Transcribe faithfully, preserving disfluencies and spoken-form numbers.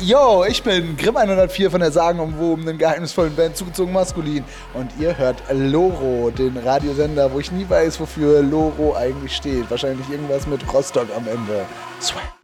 Yo, ich bin Grimm hundertvier von der sagenumwobenen, geheimnisvollen Band Zugezogen Maskulin. Und ihr hört Loro, den Radiosender, wo ich nie weiß, wofür Loro eigentlich steht. Wahrscheinlich irgendwas mit Rostock am Ende. Swag.